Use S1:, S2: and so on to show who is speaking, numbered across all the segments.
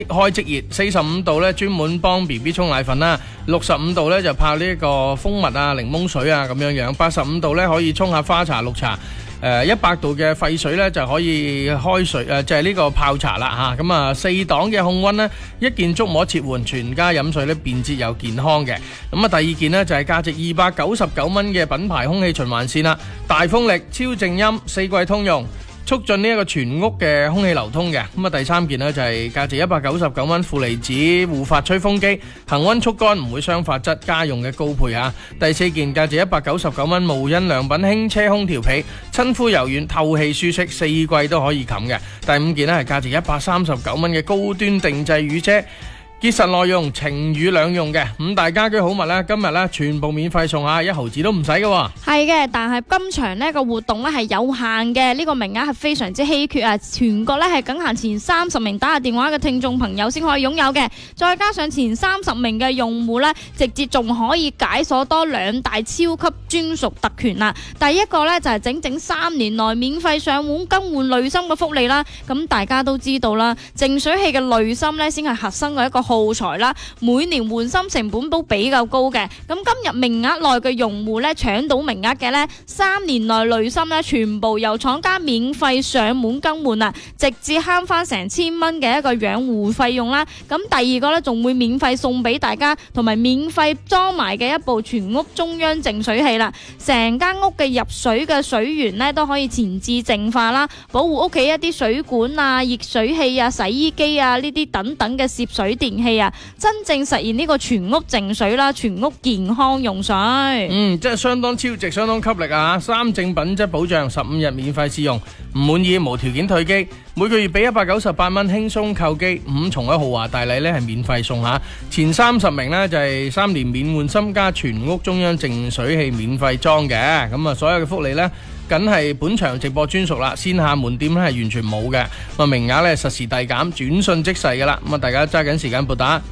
S1: 開即熱，45度咧專門幫 BB 沖奶粉啦，65度咧就泡呢個蜂蜜啊、檸檬水啊咁樣樣，85度咧可以沖下花茶、綠茶。100度嘅沸水咧就可以開水，就係呢個泡茶啦嚇。咁啊4檔嘅控溫呢，一件觸摸切換，全家飲水咧便捷又健康嘅。咁啊第二件呢，就係價值299蚊嘅品牌空氣循環扇啦，大風力、超靜音、4季通用，促進呢一個全屋嘅空氣流通嘅。咁啊第三件呢，就係價值199蚊負離子護髮吹風機，恒溫速乾，唔會傷髮質，家用嘅高配嚇。第四件價值199蚊無印良品輕奢空調被，親膚柔軟，透氣舒適，4季都可以冚嘅。第五件呢，係價值139蚊嘅高端定製雨遮，結實耐用，晴雨兩用嘅。五大家居好物咧，今日咧全部免費送下，1毫子都唔使嘅。
S2: 係嘅，但係今場呢個活動咧係有限嘅，呢個名額係非常之稀缺啊！全國咧係僅限前30名打下電話嘅聽眾朋友先可以擁有嘅，再加上前30名嘅用戶咧，直接仲可以解鎖多2大超級專屬特權啦。第一個咧就係整整3年內免費上門更換濾芯嘅福利啦。咁大家都知道啦，淨水器嘅濾芯咧先係核心嘅一個耗材啦，每年換芯成本都比較高嘅。咁今日名額內嘅用戶咧搶到名額嘅咧，3年內濾芯咧全部由廠家免費上門更換啦，直接慳翻成1000蚊嘅一個養護費用啦。咁第二個咧仲會免費送俾大家，同埋免費裝埋嘅一部全屋中央淨水器啦。成間屋嘅入水嘅水源咧都可以前置淨化啦，保護屋企一啲水管啊、熱水器啊、洗衣機啊呢啲等等嘅攝水電器啊，真正實現呢個全屋淨水啦，全屋健康用水。
S1: 即係相當超值，相當給力啊！3證品質保障，15日免費試用，唔滿意無條件退機，每個月俾198蚊輕鬆購機，5重嘅豪華大禮咧係免費送下，前30名呢，就係3年免換芯加全屋中央淨水器免費裝嘅。咁啊，所有嘅福利呢，梗係本場直播專屬啦，線下門店咧係完全冇嘅。咁名額咧實時遞減，轉瞬即逝噶啦。咁啊，大家揸緊時間撥打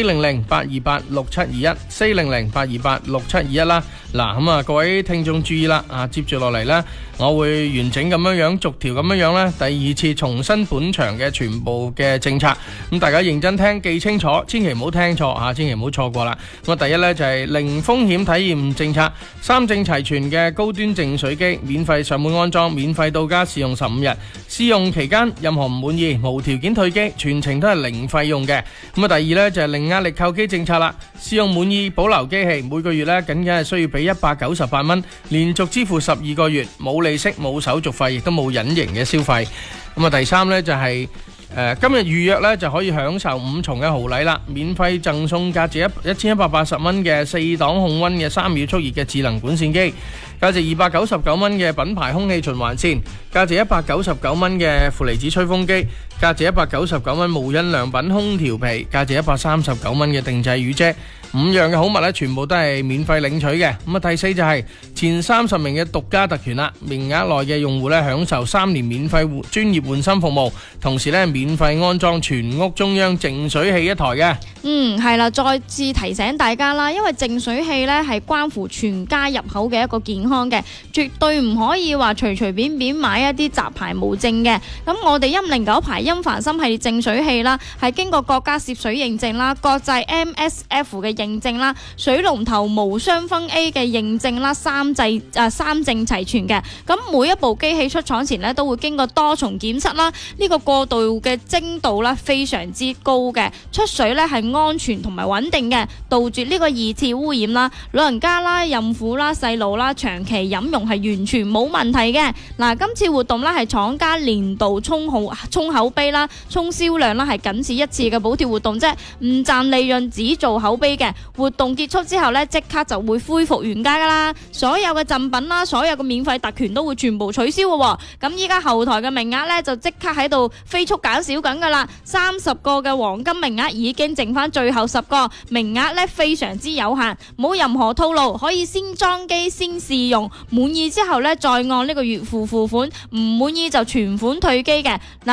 S1: 400-828-6721，400-828-6721啦。嗱，咁啊，各位聽眾注意啦，接住落嚟呢，我會完整咁樣逐條咁樣呢，第二次重申本場嘅全部嘅政策。咁大家認真聽，記清楚，千祈唔好聽錯千祈唔好錯過啦。咁啊，第一呢，就係零風險體驗政策，3證齊全嘅高端淨水機，免費上門安裝，免費到家試用15日。試用期間任何唔滿意，無條件退機，全程都係零費用嘅。咁啊，第二呢，就係零壓力購機政策啦，試用滿意保留機器，每個月呢，僅係需要俾198蚊，連續支付12個月，冇利息、冇手續費，亦都冇隱形嘅消費。咁啊，第三呢，就係今日預約呢，就可以享受5重嘅豪禮啦，免費贈送價值1180蚊嘅4檔控溫嘅3秒速熱嘅智能管線機，價值299蚊嘅品牌空氣循環扇，價值199蚊嘅負離子吹風機，價值199蚊無印良品空調被，價值139蚊嘅定製雨遮。5樣嘅好物咧，全部都係免費領取嘅。咁啊，第四就係前30名嘅獨家特權啦，名額內嘅用戶咧享受3年免費專業換芯服務，同時咧免費安裝全屋中央淨水器一台嘅。
S2: 係啦，再次提醒大家啦，因為淨水器咧係關乎全家入口嘅一個健康嘅，絕對唔可以話隨隨便便買一啲雜牌無證嘅。咁我哋109牌音凡森系列淨水器啦，係經過國家攝水認證啦、國際 MSF 嘅認證啦、水龍頭無雙分 A 嘅認證啦，三證齊全嘅。咁每一部機器出廠前呢，都會經過多重檢測啦，呢個過渡嘅精度啦非常之高嘅，出水呢係安全同埋穩定嘅，杜絕呢個二次污染啦。老人家啦、孕婦啦、細路啦，長期飲用係完全冇問題嘅。嗱，今次活動呢係廠家年度沖口碑啦，沖銷量啦係僅此一次嘅補貼活動啫，唔賺利潤，只做口碑嘅。活動結束之後呢，即刻就會恢復原價噶啦，所有嘅贈品啦，所有嘅免費特權都會全部取消嘅。咁依家後台嘅名額呢，就即刻喺度飛速減少緊噶啦，30個嘅黃金名額已經剩翻最後10個，名額呢非常之有限，冇任何套路，可以先裝機先試用，滿意之後呢，再按呢個月付款，唔滿意就全款退機嘅。嗱，大家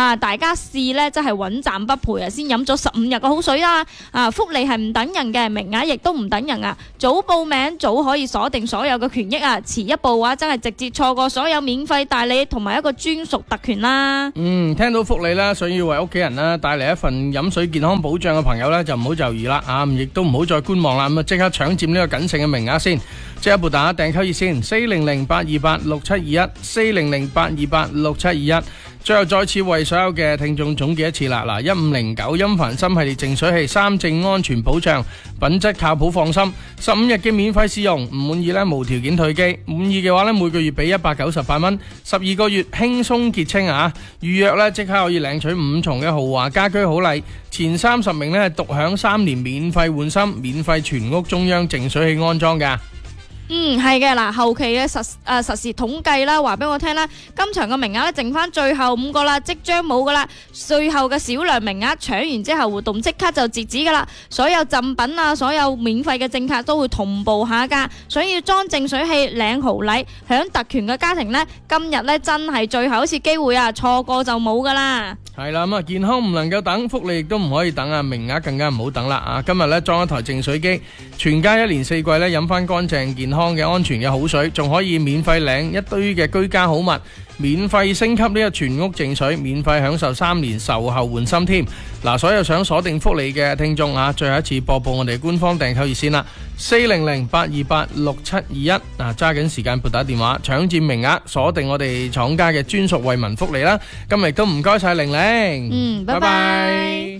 S2: 家試呢，真係穩賺不賠啊！先飲咗15日嘅好水啦，福利係唔等人嘅，名額亦都唔等人啊！早報名早可以鎖定所有嘅權益啊！遲一步嘅話，真係直接錯過所有免費代理同埋一個專屬特權啦。
S1: 聽到福利啦，想要為屋企人啦帶嚟一份飲水健康保障嘅朋友呢，就唔好猶豫啦，亦都唔好再觀望啦，咁啊即刻搶佔呢個僅剩嘅名額先，即刻撥打訂購熱線400-828-6721，400-828-6721。最後再次為所有嘅聽眾總結一次啦，嗱，1509音凡森系列淨水器3證安全保障，品質靠譜放心，15日嘅免費試用，唔滿意呢無條件退機，滿意嘅話呢每個月俾198蚊，12個月輕鬆結清啊！預約呢即刻可以領取5重嘅豪華家居好禮，前30名呢獨享3年免費換芯，免費全屋中央淨水器安裝㗎。
S2: 係嘅，嗱，後期嘅實時統計啦，話俾我聽啦，今場嘅名額咧剩翻最後5個啦，即將冇噶啦，最後嘅少量名額搶完之後，活動即刻就截止噶啦，所有贈品啊，所有免費嘅政客都會同步下架，所以要裝淨水器領豪禮享特權嘅家庭呢，今日呢真係最後一次機會啊，錯過就冇噶啦。係
S1: 啦，咁啊健康唔能夠等，福利亦都唔可以等啊，名額更加唔好等啦啊！今日呢裝一台淨水機，全家1年4季呢飲翻乾淨健康嘅安全嘅好水，仲可以免費領一堆嘅居家好物，免費升級呢個全屋淨水，免費享受3年售後換芯添。嗱，所有想鎖定福利嘅聽眾啊，最後一次播報我哋官方訂購熱線啦，400-828-6721，揸緊時間撥打電話搶佔名額，鎖定我哋廠家嘅專屬惠民福利啦。今日都唔該晒玲玲，
S2: 拜拜。